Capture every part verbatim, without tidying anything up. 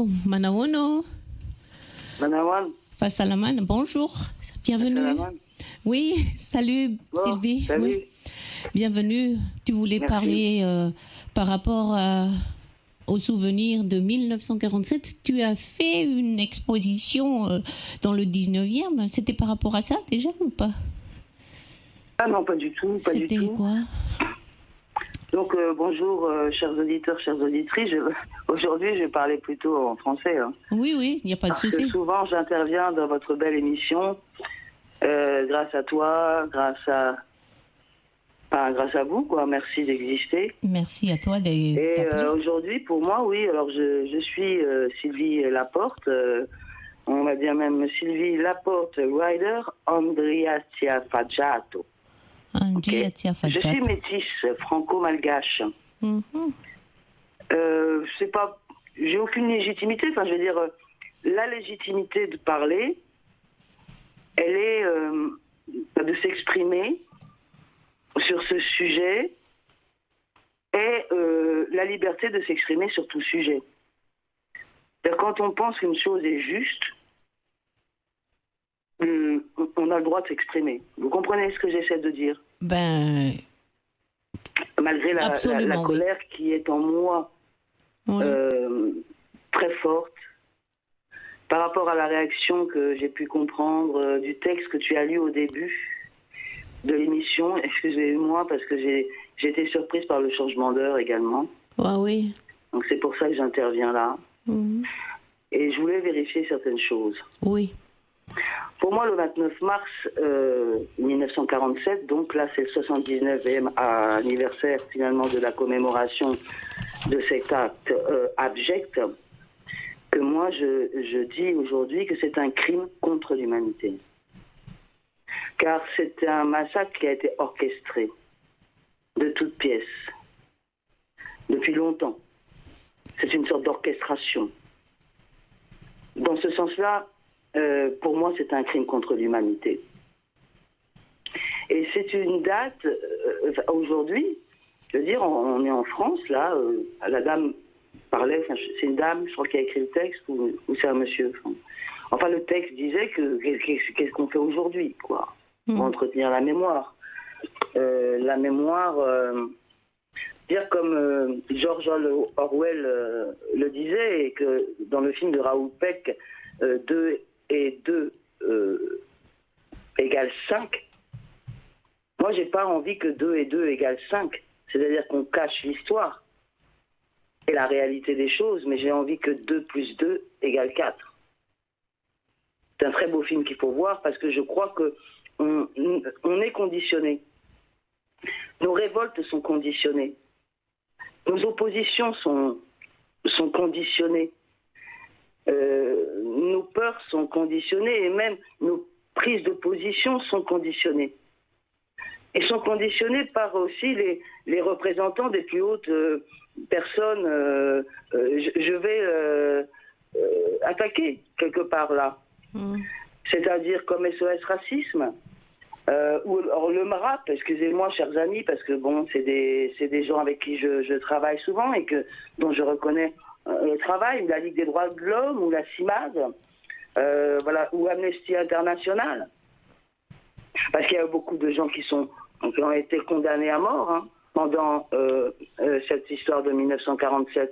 Oh, Manawono. Manawan. Fasalaman, bonjour. Bienvenue. Fasalaman. Oui, salut Bon, Sylvie. salut. Oui. Bienvenue. Tu voulais Merci. parler euh, par rapport à, aux souvenirs de mille neuf cent quarante-sept. Tu as fait une exposition euh, dans le dix-neuvième. C'était par rapport à ça déjà ou pas? Ah non, pas du tout, pas du C'était tout. quoi? Donc euh, bonjour, euh, chers auditeurs, chères auditrices. Je... Aujourd'hui, je vais parler plutôt en français. Hein, Oui, oui, il n'y a pas de parce que souci. souvent, j'interviens dans votre belle émission euh, grâce à toi, grâce à... Enfin, grâce à vous, quoi. Merci d'exister. Merci à toi d'être Et appelé. euh, aujourd'hui, pour moi, oui, alors je, je suis euh, Sylvie Laporte, euh, on va dire même Sylvie Laporte Ryder Andriatia Fagiato. Angie Ok. Atia Je suis Fadzat. métisse, franco-malgache. Mhm. Euh, c'est pas, j'ai aucune légitimité. Enfin, je veux dire, euh, la légitimité de parler, elle est euh, de s'exprimer sur ce sujet et euh, la liberté de s'exprimer sur tout sujet. C'est-à-dire, quand on pense qu'une chose est juste, hum, on a le droit de s'exprimer. Vous comprenez ce que j'essaie de dire? Ben, Malgré la, la, Absolument, la oui. colère qui est en moi oui. euh, très forte, par rapport à la réaction que j'ai pu comprendre euh, du texte que tu as lu au début de l'émission, excusez-moi parce que j'ai, j'ai été surprise par le changement d'heure également, Ouais, oui. donc c'est pour ça que j'interviens là, Mhm. et je voulais vérifier certaines choses. Oui. Pour moi, le vingt-neuf mars euh, mille neuf cent quarante-sept, donc là c'est le soixante-dix-neuvième anniversaire finalement de la commémoration de cet acte euh, abject, que moi je, je dis aujourd'hui que c'est un crime contre l'humanité. Car c'est un massacre qui a été orchestré de toutes pièces, depuis longtemps. C'est une sorte d'orchestration. Dans ce sens-là, euh, pour moi, c'est un crime contre l'humanité. Et c'est une date, euh, aujourd'hui, je veux dire, on, on est en France, là, euh, la dame parlait, enfin, c'est une dame, je crois, qui a écrit le texte, ou, ou c'est un monsieur. Enfin, enfin, le texte disait que qu'est-ce, qu'est-ce qu'on fait aujourd'hui, quoi, pour Mhm. entretenir la mémoire. Euh, la mémoire, euh, dire comme euh, George Orwell euh, le disait, et que dans le film de Raoul Peck, euh, deux et deux euh, égale cinq. Moi, j'ai pas envie que deux et deux égale cinq. C'est-à-dire qu'on cache l'histoire et la réalité des choses, mais j'ai envie que deux plus deux égale quatre. C'est un très beau film qu'il faut voir parce que je crois que on, on est conditionné. Nos révoltes sont conditionnées. Nos oppositions sont, sont conditionnées. Euh, nos peurs sont conditionnées et même nos prises de position sont conditionnées. Et sont conditionnées par aussi les, les représentants des plus hautes euh, personnes. Euh, euh, je, je vais euh, euh, attaquer quelque part là. Mhm. C'est-à-dire comme S O S Racisme. Euh, ou alors le M R A P, excusez-moi chers amis, parce que bon, c'est des, c'est des gens avec qui je, je travaille souvent et que, dont je reconnais euh, le travail, ou la Ligue des droits de l'homme, ou la CIMAD, euh, voilà, ou Amnesty International. Parce qu'il y a beaucoup de gens qui, sont, qui ont été condamnés à mort hein, pendant euh, euh, cette histoire de mille neuf cent quarante-sept.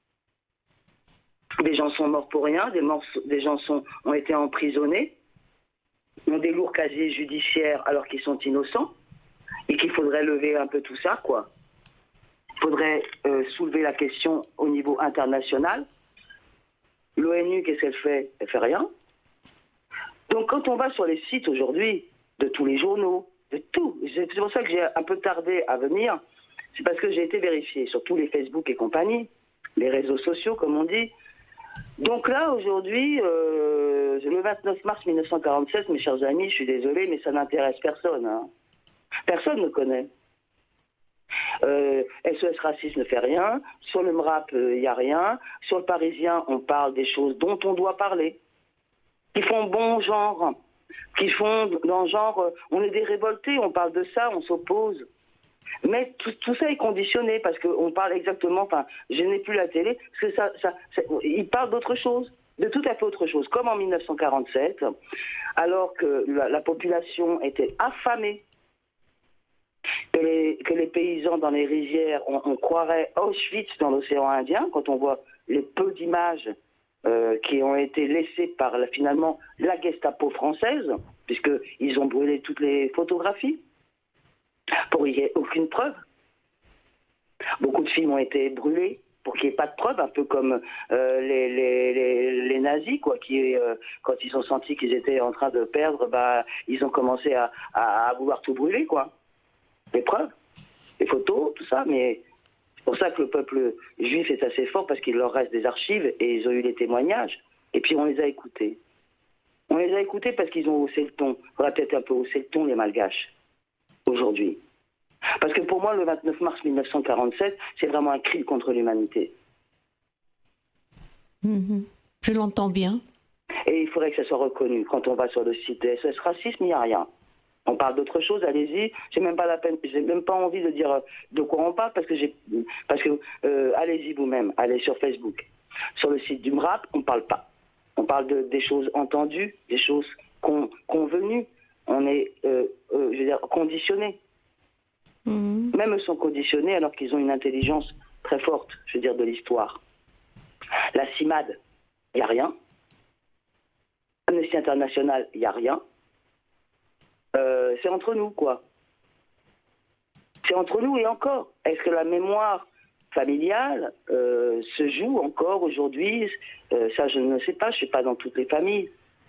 Des gens sont morts pour rien, des, morts, des gens sont, ont été emprisonnés, ont des lourds casiers judiciaires alors qu'ils sont innocents, et qu'il faudrait lever un peu tout ça, quoi. Il faudrait euh, soulever la question au niveau international. L'ONU, qu'est-ce qu'elle fait? Elle fait rien. Donc quand on va sur les sites aujourd'hui, de tous les journaux, de tout, c'est pour ça que j'ai un peu tardé à venir, c'est parce que j'ai été vérifié sur tous les Facebook et compagnie, les réseaux sociaux, comme on dit. Donc là, aujourd'hui, euh, le vingt-neuf mars mille neuf cent quarante-sept, mes chers amis, je suis désolé, mais ça n'intéresse personne. Hein. Personne ne connaît. Euh, S O S Racisme ne fait rien. Sur le M R A P, il euh, n'y a rien. Sur le Parisien, on parle des choses dont on doit parler. Qui font bon genre. Qui font dans genre, euh, on est des révoltés, on parle de ça, on s'oppose. Mais tout, tout ça est conditionné parce qu'on parle exactement, enfin, je n'ai plus la télé, parce que ça, ça, ça il parle d'autre chose, de tout à fait autre chose. Comme en mille neuf cent quarante-sept, alors que la, la population était affamée, que les, que les paysans dans les rizières, on, on croirait Auschwitz dans l'océan Indien, quand on voit les peu d'images euh, qui ont été laissées par la, finalement la Gestapo française, puisqu'ils ont brûlé toutes les photographies, pour qu'il n'y ait aucune preuve. Beaucoup de films ont été brûlés pour qu'il n'y ait pas de preuve, un peu comme euh, les, les, les, les nazis, quoi, qui, euh, quand ils ont senti qu'ils étaient en train de perdre, bah, ils ont commencé à, à, à vouloir tout brûler, quoi. Les preuves, les photos, tout ça, mais c'est pour ça que le peuple juif est assez fort, parce qu'il leur reste des archives et ils ont eu les témoignages, et puis on les a écoutés. On les a écoutés parce qu'ils ont haussé le ton. On va peut-être un peu hausser le ton, les Malgaches, aujourd'hui. Parce que pour moi, le vingt-neuf mars mille neuf cent quarante-sept, c'est vraiment un crime contre l'humanité. Mmh. Je l'entends bien. Et il faudrait que ça soit reconnu. Quand on va sur le site de S O S Racisme, il n'y a rien. On parle d'autre chose, allez-y. J'ai même pas la peine, j'ai même pas envie de dire de quoi on parle, parce que j'ai, parce que euh, allez-y vous-même, allez sur Facebook. Sur le site du M R A P, on parle pas. On parle de, des choses entendues, des choses con, convenues. On est, euh, euh, je veux dire, conditionnés. Mmh. Même eux sont conditionnés alors qu'ils ont une intelligence très forte, je veux dire, de l'histoire. La CIMAD, il n'y a rien. Amnesty International, il n'y a rien. Euh, c'est entre nous, quoi. C'est entre nous et encore. Est-ce que la mémoire familiale euh, se joue encore aujourd'hui? euh, Ça, je ne sais pas, je ne suis pas dans toutes les familles.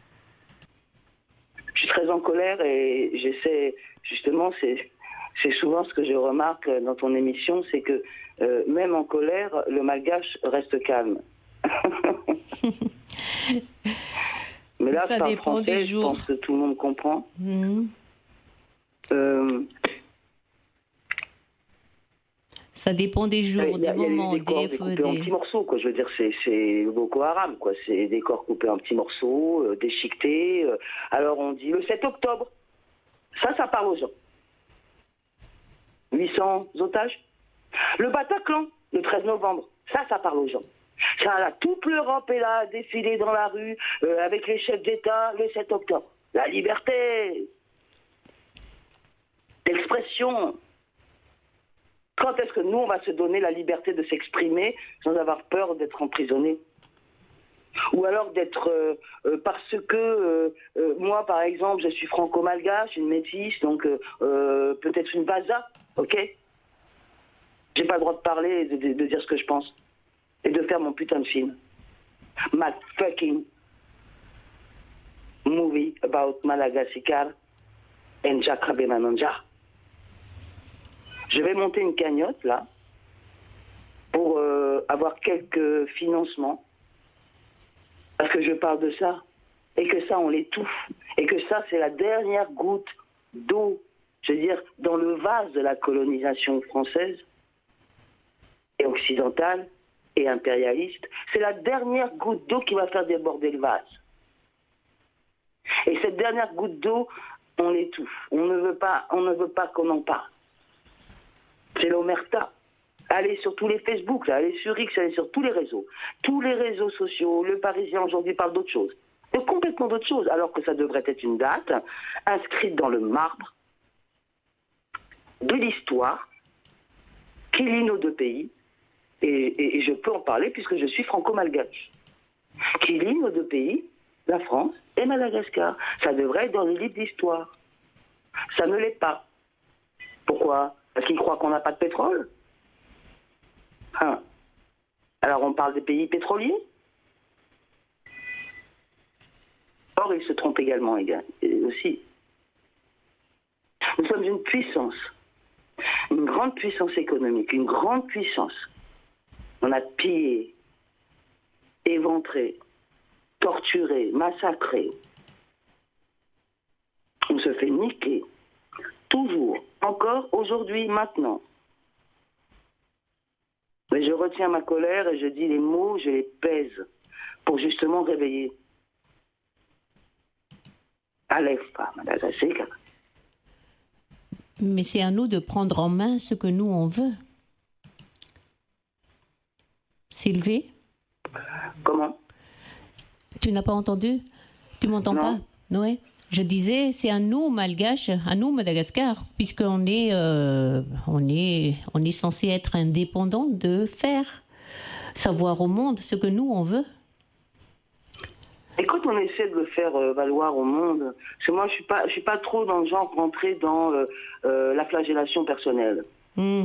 Je suis très en colère et j'essaie, justement, c'est... C'est souvent ce que je remarque dans ton émission, c'est que euh, même en colère, le malgache reste calme. Mais là, ça par dépend français, des je jours. pense que tout le monde comprend. Mmh. Euh, ça dépend des jours, y a, des y a moments, des corps des coupés des... en petits morceaux, quoi. Je veux dire, c'est, c'est Boko Haram, quoi. C'est des corps coupés en petits morceaux, euh, déchiquetés. Euh. Alors on dit le sept octobre. Ça, ça parle aux gens. huit cents otages. Le Bataclan, le treize novembre, ça, ça parle aux gens. Ça, là, toute l'Europe est là, défilée dans la rue, euh, avec les chefs d'État, le sept octobre. La liberté d'expression. Quand est-ce que nous, on va se donner la liberté de s'exprimer sans avoir peur d'être emprisonné? Ou alors d'être, euh, euh, parce que euh, euh, moi, par exemple, je suis franco-malgache, une métisse, donc euh, euh, peut-être une baza, ok? J'ai pas le droit de parler et de, de, de dire ce que je pense. Et de faire mon putain de film. My fucking movie about Madagascar and Jakrabe Mananja. Je vais monter une cagnotte, là, pour euh, avoir quelques financements. Parce que je parle de ça. Et que ça, on l'étouffe. Et que ça, c'est la dernière goutte d'eau, je veux dire, dans le vase de la colonisation française et occidentale et impérialiste. C'est la dernière goutte d'eau qui va faire déborder le vase. Et cette dernière goutte d'eau, on l'étouffe. On ne veut pas, on ne veut pas qu'on en parle. C'est l'omerta. Allez sur tous les Facebook, là, allez sur X, allez sur tous les réseaux. Tous les réseaux sociaux, le Parisien aujourd'hui parle d'autre chose. De complètement d'autre chose, alors que ça devrait être une date inscrite dans le marbre de l'histoire qui lie nos deux pays. Et, et, et je peux en parler puisque je suis franco-malgache. Qui lie nos deux pays, la France et Madagascar. Ça devrait être dans les livres d'histoire. Ça ne l'est pas. Pourquoi? Parce qu'ils croient qu'on n'a pas de pétrole? Hein. Alors on parle des pays pétroliers? Or, ils se trompent également aussi. Nous sommes une puissance, une grande puissance économique, une grande puissance. On a pillé, éventré, torturé, massacré. On se fait niquer, toujours, encore, aujourd'hui, maintenant. Mais je retiens ma colère et je dis les mots, je les pèse, pour justement réveiller. Aleph, Madagascar. Mais c'est à nous de prendre en main ce que nous, on veut. Sylvie? Comment? Tu n'as pas entendu? Tu m'entends pas? Oui. Je disais, c'est à nous, Malgaches, à nous, Madagascar, puisqu'on est, euh, on est, on est censé être indépendant, de faire savoir au monde ce que nous, on veut. Et quand on essaie de le faire euh, valoir au monde, parce que moi, je suis pas, je suis pas trop dans le genre rentrer dans euh, euh, la flagellation personnelle. Mm.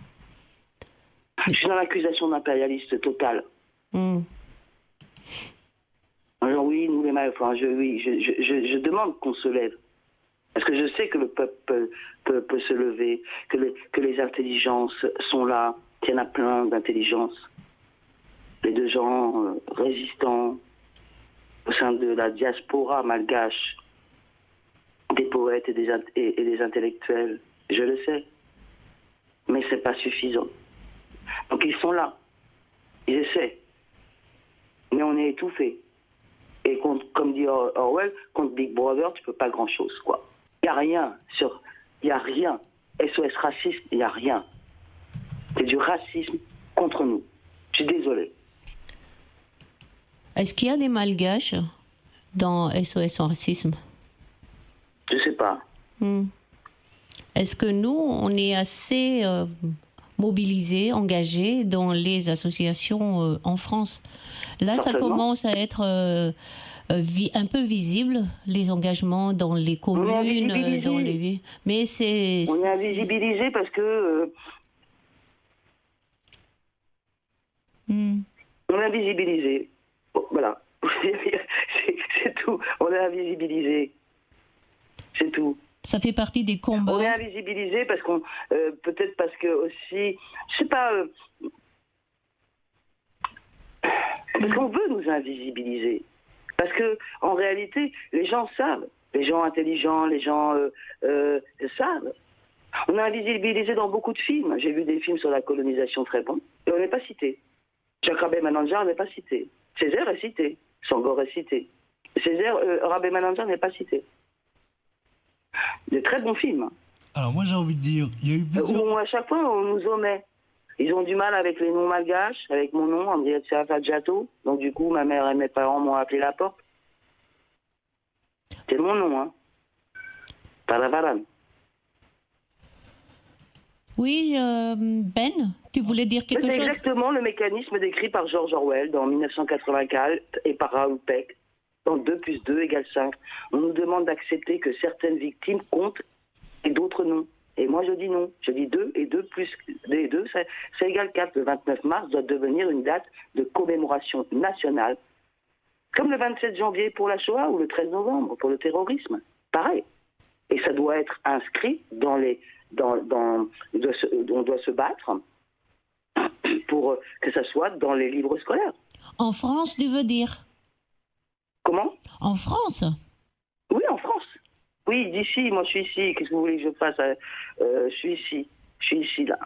Je suis dans l'accusation d'impérialiste totale. Mm. Alors oui, nous les Malgaches, enfin, je, oui, je, je, je, je demande qu'on se lève. Parce que je sais que le peuple peut, peut, peut se lever, que les, que les intelligences sont là, qu'il y en a plein d'intelligences. Les deux gens euh, résistants au sein de la diaspora malgache, des poètes et des, et, et des intellectuels, je le sais. Mais c'est pas suffisant. Donc ils sont là, ils essaient. Mais on est étouffés. Et contre, comme dit Orwell, contre Big Brother, tu peux pas grand-chose, quoi. Il n'y a rien sur... Il n'y a rien. S O S racisme, il n'y a rien. C'est du racisme contre nous. Je suis désolé. Est-ce qu'il y a des Malgaches dans S O S en racisme? Je sais pas. Hmm. Est-ce que nous, on est assez euh, mobilisés, engagés dans les associations euh, en France? Là, ça commence à être euh, euh, vi- un peu visible, les engagements dans les communes, euh, dans les... Mais c'est... On est invisibilisé parce que... Euh, hmm. On est invisibilisé. Bon, voilà. c'est, c'est tout. On est invisibilisé. C'est tout. Ça fait partie des combats. On est invisibilisé parce qu'on... Euh, peut-être parce que aussi... Je sais pas... Euh, parce qu'on veut nous invisibiliser. Parce que, en réalité, les gens savent. Les gens intelligents, les gens euh, euh, savent. On est invisibilisé dans beaucoup de films. J'ai vu des films sur la colonisation très bons. Et on n'est pas cité. Jacques Rabé-Manandjar n'est pas cité. Césaire est cité. Senghor est cité. Césaire, euh, Rabé-Manandjar n'est pas cité. De très bons films. Alors moi j'ai envie de dire, il y a eu plusieurs... Où à chaque fois on nous omet. Ils ont du mal avec les noms malgaches, avec mon nom, Andrea Fadjato. Donc du coup ma mère et mes parents m'ont appelé la porte. C'est mon nom, hein. Paravaran. Oui, euh, Ben, tu voulais dire quelque C'est chose? C'est exactement le mécanisme décrit par George Orwell dans mille neuf cent quatre-vingt-quatre et par Raoul Peck dans deux plus deux égale cinq. On nous demande d'accepter que certaines victimes comptent et d'autres non. Et moi je dis non. Je dis deux et deux plus deux et deux, ça, ça égale quatre. Le vingt-neuf mars doit devenir une date de commémoration nationale. Comme le vingt-sept janvier pour la Shoah ou le treize novembre pour le terrorisme. Pareil. Et ça doit être inscrit dans les... Dans, dans, on doit se battre pour que ça soit dans les livres scolaires. En France, tu veux dire? Comment? En France? Oui, en France. Oui, d'ici, moi je suis ici. Qu'est-ce que vous voulez que je fasse? euh, Je suis ici. Je suis ici, là.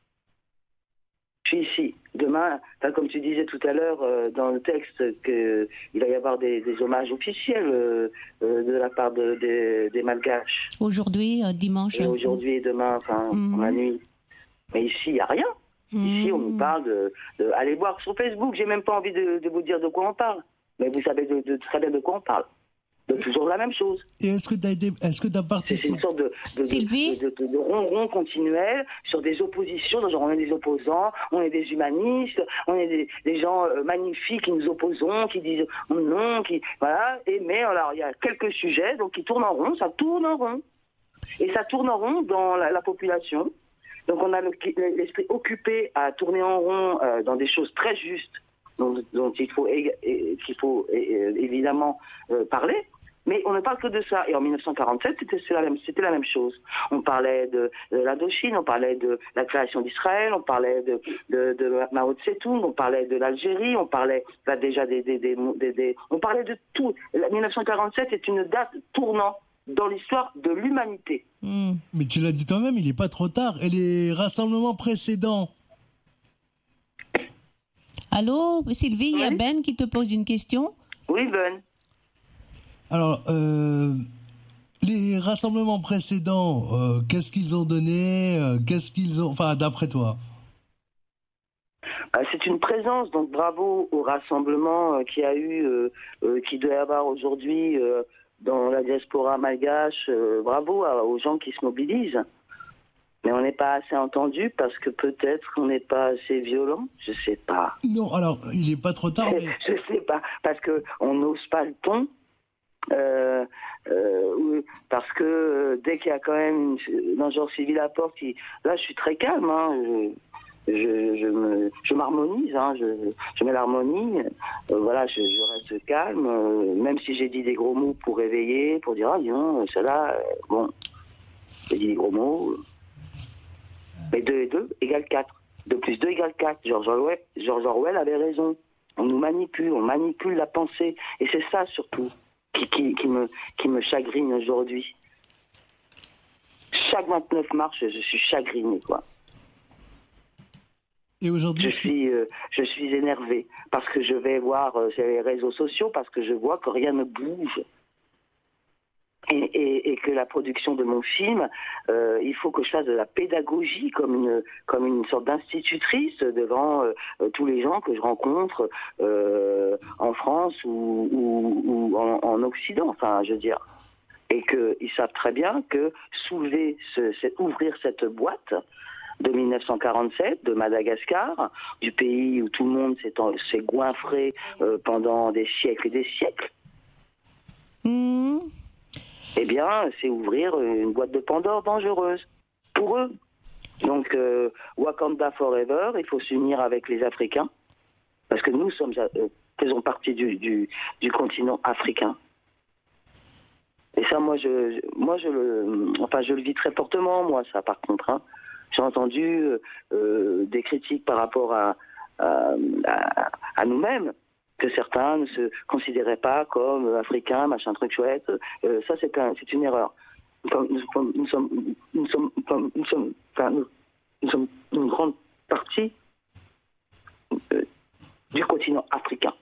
Je suis ici. Demain, comme tu disais tout à l'heure euh, dans le texte, qu'il va y avoir des, des hommages officiels euh, euh, de la part de, de, des Malgaches. Aujourd'hui, euh, dimanche. Et aujourd'hui et demain, enfin, mmh. la nuit. Mais ici, il n'y a rien. Mmh. Ici, on nous parle de, de... Allez voir sur Facebook, j'ai même pas envie de, de vous dire de quoi on parle. Mais vous savez de, de, très bien de quoi on parle. De toujours la même chose. Et est-ce que tu as été, est-ce que tu as participé? C'est une sorte de, de, Sylvie de, de, de, de ronron continuel sur des oppositions. Genre on est des opposants, on est des humanistes, on est des, des gens euh, magnifiques qui nous opposons, qui disent non, qui voilà. Et mais alors il y a quelques sujets donc qui tournent en rond, ça tourne en rond. Et ça tourne en rond dans la, la population. Donc on a le, l'esprit occupé à tourner en rond euh, dans des choses très justes dont, dont il faut, et, et, qu'il faut et, évidemment euh, parler. Mais on ne parle que de ça. Et en mille neuf cent quarante-sept, c'était la même, c'était la même chose. On parlait de, de l'Indochine, on parlait de la création d'Israël, on parlait de, de, de Mao Tse-tung, on parlait de l'Algérie, on parlait là, déjà des, des, des, des, des... On parlait de tout. mille neuf cent quarante-sept est une date tournante dans l'histoire de l'humanité. Mmh. Mais tu l'as dit toi-même, il n'est pas trop tard. Et les rassemblements précédents? Allô, Sylvie, il oui? y a Ben qui te pose une question. Oui, Ben. Alors, euh, Les rassemblements précédents, euh, qu'est-ce qu'ils ont donné euh, Qu'est-ce qu'ils ont... Enfin, d'après toi. C'est une présence, donc bravo au rassemblement euh, qu'il y a eu, euh, euh, qui doit y avoir aujourd'hui euh, dans la diaspora malgache. Euh, bravo à, aux gens qui se mobilisent. Mais on n'est pas assez entendu parce que peut-être qu'on n'est pas assez violent, je sais pas. Non, alors, il n'est pas trop tard, mais... Je sais pas, parce qu'on n'ose pas le ton. Euh, euh, parce que euh, dès qu'il y a quand même une, dans le genre civil à porte, qui, là je suis très calme, hein, je, je, je, me, je m'harmonise, hein, je, je mets l'harmonie, euh, voilà, je, je reste calme, euh, même si j'ai dit des gros mots pour réveiller, pour dire ah non, celle-là, euh, bon, j'ai dit des gros mots, mais deux et deux égale quatre, deux plus deux égale quatre, George Orwell, George Orwell avait raison, on nous manipule, on manipule la pensée, et c'est ça surtout. Qui, qui, qui, me, qui me chagrine aujourd'hui. Chaque vingt-neuf mars, je, je suis chagriné, quoi. Et aujourd'hui, je suis, euh, je suis énervé parce que je vais voir euh, sur les réseaux sociaux, parce que je vois que rien ne bouge. Et, et, et que la production de mon film, euh, il faut que je fasse de la pédagogie comme une, comme une sorte d'institutrice devant euh, tous les gens que je rencontre euh, en France ou, ou, ou en, en Occident, enfin, je veux dire. Et qu'ils savent très bien que soulever, ce, ce, ouvrir cette boîte de mille neuf cent quarante-sept, de Madagascar, du pays où tout le monde s'est, s'est goinfré euh, pendant des siècles et des siècles, mmh. eh bien, c'est ouvrir une boîte de Pandore dangereuse pour eux. Donc, euh, Wakanda Forever, il faut s'unir avec les Africains, parce que nous sommes, euh, faisons partie du, du, du continent africain. Et ça, moi, je, moi, je le, enfin, je le vis très fortement, moi, ça, par contre. Hein. J'ai entendu euh, des critiques par rapport à, à, à, à nous-mêmes, que certains ne se considéraient pas comme africains, machin truc chouette. Euh, ça, c'est, un, c'est une erreur. Nous sommes, nous sommes, nous sommes, nous sommes, enfin, nous, nous sommes une grande partie euh, du continent africain.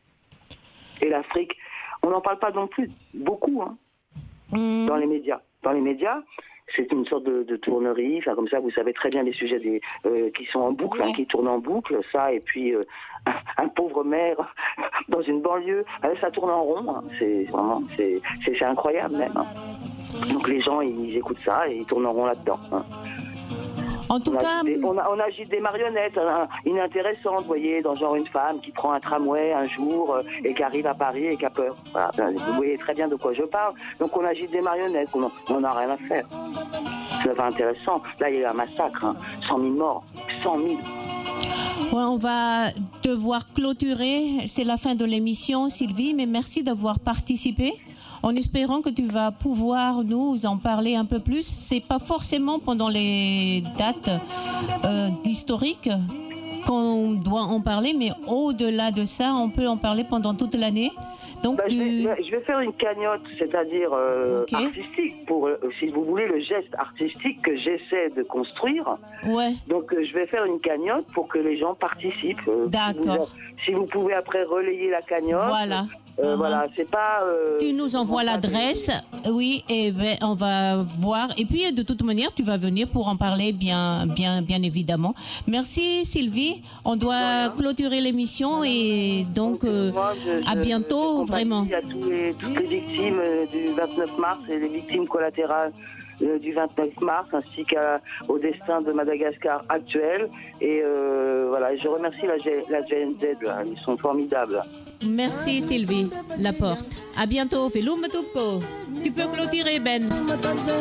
Et l'Afrique, on n'en parle pas non plus beaucoup, hein, mmh. dans les médias. Dans les médias, c'est une sorte de, de tournerie, enfin comme ça, vous savez très bien les sujets des, euh, qui sont en boucle, ouais. hein, qui tournent en boucle, ça, et puis euh, un, un pauvre maire dans une banlieue, ça tourne en rond, hein. c'est vraiment, c'est, c'est, c'est incroyable même. Hein. Donc les gens, ils écoutent ça et ils tournent en rond là-dedans. Hein. En tout on cas, des, on, a, on agite des marionnettes hein, inintéressantes, vous voyez, dans genre une femme qui prend un tramway un jour euh, et qui arrive à Paris et qui a peur. Voilà, vous voyez très bien de quoi je parle. Donc on agite des marionnettes, on n'a rien à faire. C'est pas intéressant. Là, il y a eu un massacre, hein, cent mille morts, cent mille. Ouais, on va devoir clôturer. C'est la fin de l'émission, Sylvie, mais merci d'avoir participé. En espérant que tu vas pouvoir nous en parler un peu plus. C'est pas forcément pendant les dates euh, historiques qu'on doit en parler, mais au-delà de ça, on peut en parler pendant toute l'année. Donc, bah, tu... je, vais, je vais faire une cagnotte, c'est-à-dire euh, okay. artistique, pour, euh, si vous voulez, le geste artistique que j'essaie de construire. Ouais. Donc, euh, je vais faire une cagnotte pour que les gens participent. Euh, D'accord. Si vous, si vous pouvez après relayer la cagnotte. Voilà. Euh, uh-huh. Voilà, c'est pas. Euh, tu nous envoies l'adresse, oui, et ben on va voir. Et puis de toute manière, tu vas venir pour en parler, bien, bien, bien évidemment. Merci Sylvie. On doit voilà. clôturer l'émission et donc, donc euh, moi, je, à je, bientôt, je vraiment. À tous les, toutes les victimes euh, du vingt-neuf mars et les victimes collatérales euh, du vingt-neuf mars, ainsi qu'au destin de Madagascar actuel. Et euh, voilà, je remercie la, G, la G N Z, là. Ils sont formidables. Merci Sylvie Laporte. À bientôt. Tu peux clôturer Ben.